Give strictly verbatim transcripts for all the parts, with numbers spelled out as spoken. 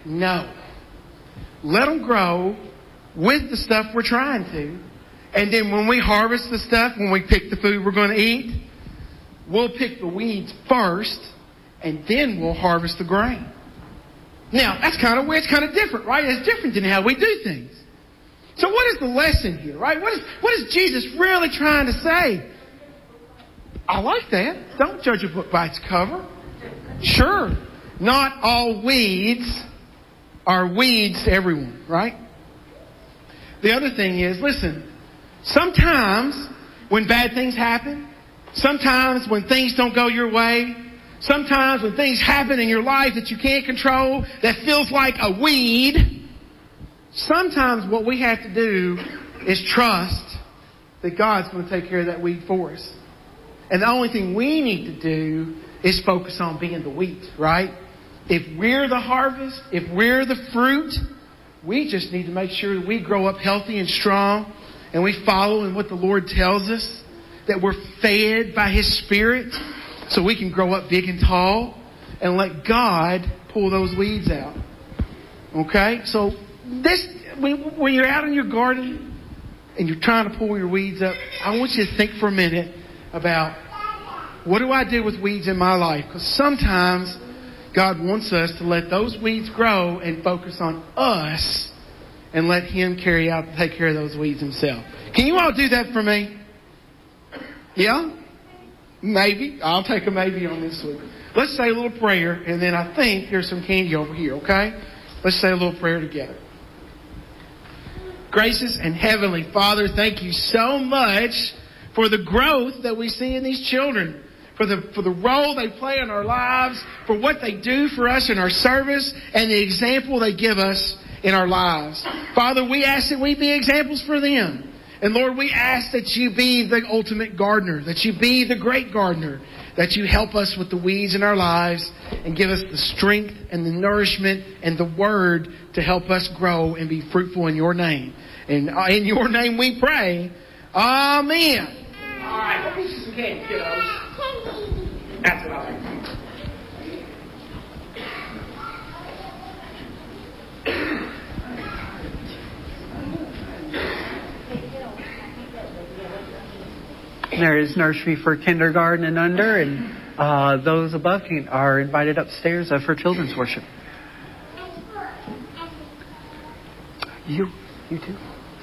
No. Let them grow with the stuff we're trying to. And then when we harvest the stuff, when we pick the food we're going to eat, we'll pick the weeds first, and then we'll harvest the grain. Now, that's kind of weird. It's kind of different, right? It's different than how we do things. So what is the lesson here, right? What is, what is Jesus really trying to say? I like that. Don't judge a book by its cover. Sure, not all weeds are weeds to everyone, right? The other thing is, listen, sometimes when bad things happen, sometimes when things don't go your way, sometimes when things happen in your life that you can't control, that feels like a weed, sometimes what we have to do is trust that God's going to take care of that weed for us. And the only thing we need to do is focus on being the wheat, right? If we're the harvest, if we're the fruit, we just need to make sure that we grow up healthy and strong and we follow in what the Lord tells us, that we're fed by His Spirit so we can grow up big and tall and let God pull those weeds out. Okay? So this, when you're out in your garden and you're trying to pull your weeds up, I want you to think for a minute about, what do I do with weeds in my life? Because sometimes God wants us to let those weeds grow and focus on us and let Him carry out, take care of those weeds Himself. Can you all do that for me? Yeah? Maybe. I'll take a maybe on this one. Let's say a little prayer, and then I think there's some candy over here, okay? Let's say a little prayer together. Gracious and Heavenly Father, thank you so much for the growth that we see in these children, for the for the role they play in our lives, for what they do for us in our service, and the example they give us in our lives. Father, we ask that we be examples for them. And Lord, we ask that you be the ultimate gardener, that you be the great gardener, that you help us with the weeds in our lives and give us the strength and the nourishment and the word to help us grow and be fruitful in your name. And in your name we pray. Amen. All right, let me see some candy, kiddos. That's what I like. There is nursery for kindergarten and under, and uh, those above can, are invited upstairs uh, for children's worship. You, you too.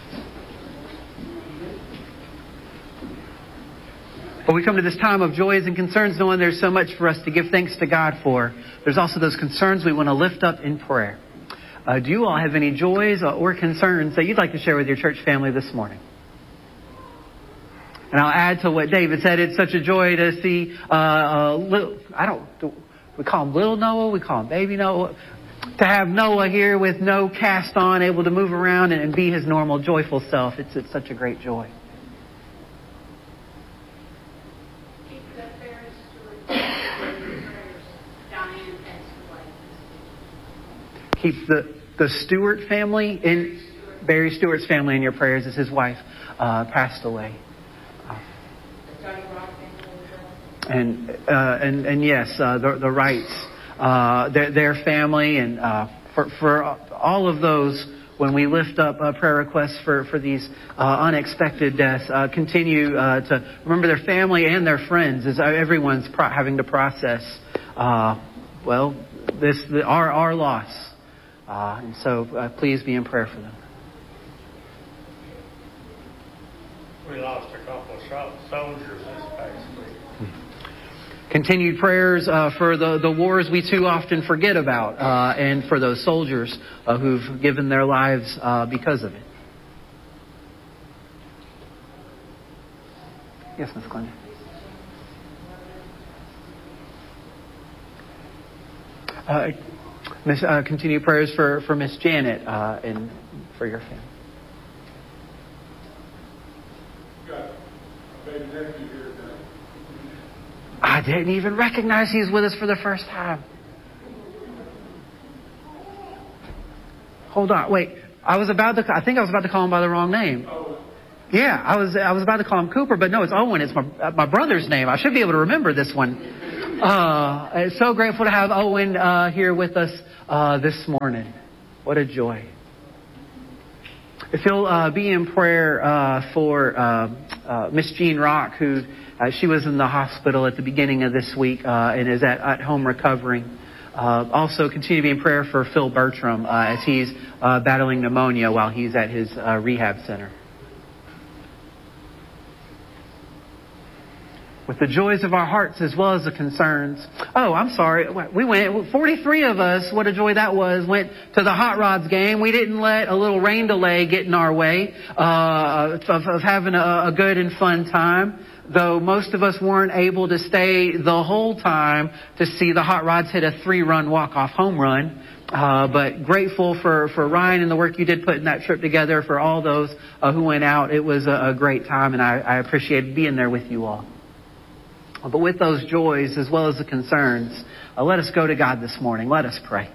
Well, we come to this time of joys and concerns, knowing there's so much for us to give thanks to God for. There's also those concerns we want to lift up in prayer. Uh, do you all have any joys or concerns that you'd like to share with your church family this morning? And I'll add to what David said. It's such a joy to see, uh, uh, little, I don't, we call him little Noah, we call him baby Noah. To have Noah here with no cast on, able to move around and, and be his normal, joyful self. It's, it's such a great joy. Keep the, the Stewart family, in Barry Stewart's family in your prayers as his wife uh, passed away. And, uh, and, and yes, uh, the, the Wrights, uh, their, their family, and, uh, for, for all of those, when we lift up uh, prayer requests for, for these, uh, unexpected deaths, uh, continue, uh, to remember their family and their friends as everyone's pro- having to process, uh, well, this, the, our, our loss. Uh, and so, uh, please be in prayer for them. We lost a couple of soldiers this past week. Continued prayers uh, for the, the wars we too often forget about, uh, and for those soldiers uh, who've given their lives uh, because of it. Yes, Miz Glenda. Uh, Miss, uh, continue prayers for, for Miss Janet uh, and for your family. Got a baby nephew here today. I didn't even recognize he's with us for the first time. Hold on, wait. I was about to. I think I was about to call him by the wrong name. Yeah, I was. I was about to call him Cooper, but no, it's Owen. It's my my brother's name. I should be able to remember this one. Uh, so grateful to have Owen uh, here with us uh, this morning. What a joy. If you'll uh, be in prayer uh, for uh, uh, Miss Jean Rock, who uh, she was in the hospital at the beginning of this week uh, and is at, at home recovering. Uh, also, continue to be in prayer for Phil Bertram uh, as he's uh, battling pneumonia while he's at his uh, rehab center. With the joys of our hearts as well as the concerns. Oh, I'm sorry. We went, forty-three of us, what a joy that was, went to the Hot Rods game. We didn't let a little rain delay get in our way uh, of, of having a, a good and fun time. Though most of us weren't able to stay the whole time to see the Hot Rods hit a three-run walk-off home run. Uh, but grateful for, for Ryan and the work you did putting that trip together, for all those uh, who went out. It was a, a great time, and I, I appreciated being there with you all. But with those joys as well as the concerns, uh, let us go to God this morning. Let us pray.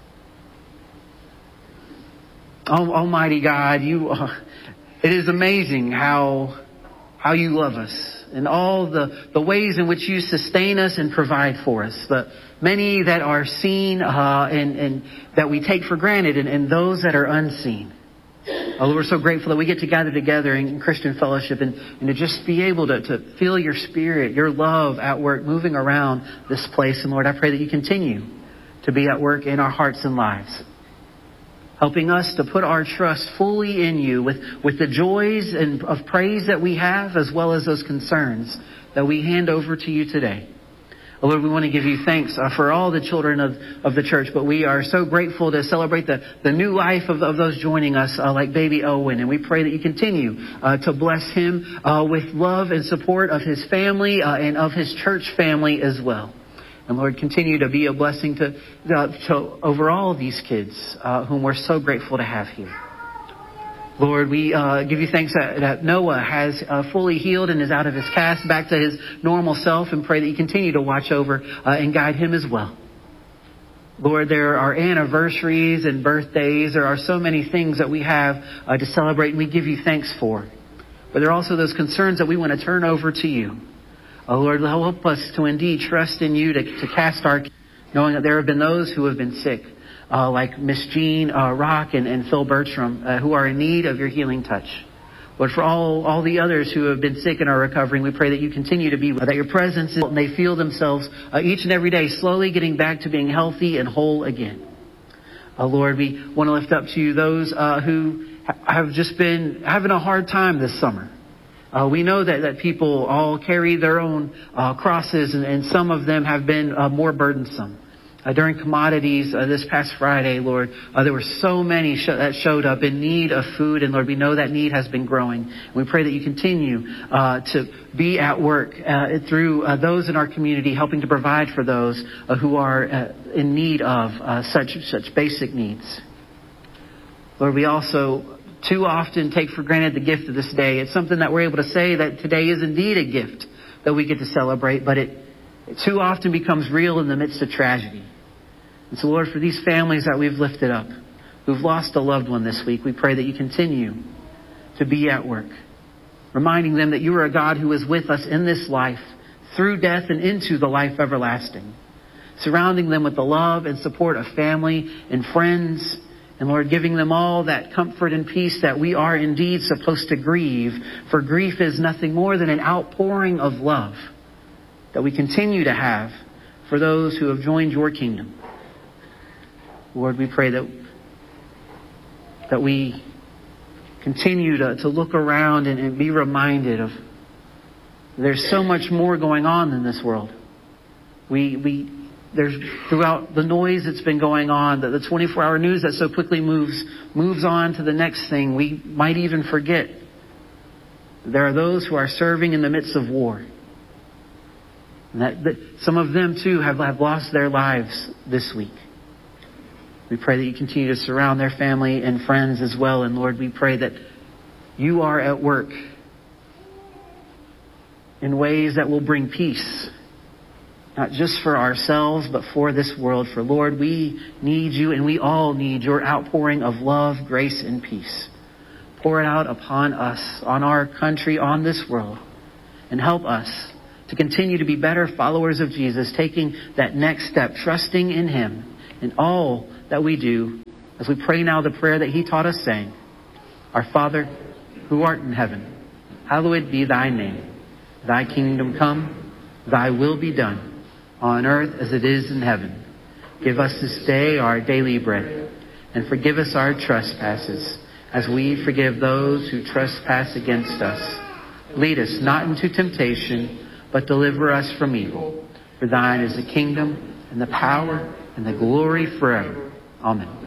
Oh, Almighty God, you, uh, it is amazing how, how you love us and all the, the ways in which you sustain us and provide for us. The many that are seen uh, and, and that we take for granted, and, and those that are unseen. Oh, Lord, we're so grateful that we get to gather together in Christian fellowship and, and to just be able to, to feel your spirit, your love at work, moving around this place. And Lord, I pray that you continue to be at work in our hearts and lives, helping us to put our trust fully in you with, with the joys and of praise that we have, as well as those concerns that we hand over to you today. Oh, Lord, we want to give you thanks uh, for all the children of, of the church, but we are so grateful to celebrate the, the new life of, of those joining us, uh, like baby Owen. And we pray that you continue uh, to bless him uh, with love and support of his family uh, and of his church family as well. And Lord, continue to be a blessing to, uh, to over all of these kids uh, whom we're so grateful to have here. Lord, we uh, give you thanks that, that Noah has uh, fully healed and is out of his cast, back to his normal self, and pray that you continue to watch over uh, and guide him as well. Lord, there are anniversaries and birthdays. There are so many things that we have uh, to celebrate, and we give you thanks for. But there are also those concerns that we want to turn over to you. Oh, Lord, help us to indeed trust in you, to, to cast our, knowing that there have been those who have been sick. Uh, like Miss Jean uh, Rock and, and Phil Bertram, uh, who are in need of your healing touch. Lord, for all, all the others who have been sick and are recovering, we pray that you continue to be with them, that your presence is, and they feel themselves uh, each and every day slowly getting back to being healthy and whole again. Uh, Lord, we want to lift up to you those uh, who ha- have just been having a hard time this summer. Uh, we know that, that people all carry their own uh, crosses, and, and some of them have been uh, more burdensome. Uh, during commodities uh, this past Friday, Lord, uh, there were so many sh- that showed up in need of food. And Lord, we know that need has been growing. We pray that you continue uh, to be at work uh, through uh, those in our community, helping to provide for those uh, who are uh, in need of uh, such such basic needs. Lord, we also too often take for granted the gift of this day. It's something that we're able to say that today is indeed a gift that we get to celebrate, but it, it too often becomes real in the midst of tragedy. And so, Lord, for these families that we've lifted up, who've lost a loved one this week, we pray that you continue to be at work, reminding them that you are a God who is with us in this life, through death and into the life everlasting, surrounding them with the love and support of family and friends, and Lord, giving them all that comfort and peace that we are indeed supposed to grieve, for grief is nothing more than an outpouring of love that we continue to have for those who have joined your kingdom. Lord, we pray that that we continue to, to look around and, and be reminded of there's so much more going on in this world. We we there's throughout the noise that's been going on, the, the twenty-four hour news that so quickly moves moves on to the next thing. We might even forget there are those who are serving in the midst of war. And that, that some of them too have, have lost their lives this week. We pray that you continue to surround their family and friends as well. And Lord, we pray that you are at work in ways that will bring peace, not just for ourselves, but for this world. For Lord, we need you, and we all need your outpouring of love, grace, and peace. Pour it out upon us, on our country, on this world, and help us to continue to be better followers of Jesus, taking that next step, trusting in him and all that we do as we pray now the prayer that he taught us, saying, Our Father, who art in heaven, hallowed be thy name. Thy kingdom come, thy will be done, on earth as it is in heaven. Give us this day our daily bread, and forgive us our trespasses, as we forgive those who trespass against us. Lead us not into temptation, but deliver us from evil. For thine is the kingdom, and the power, and the glory forever. Amen.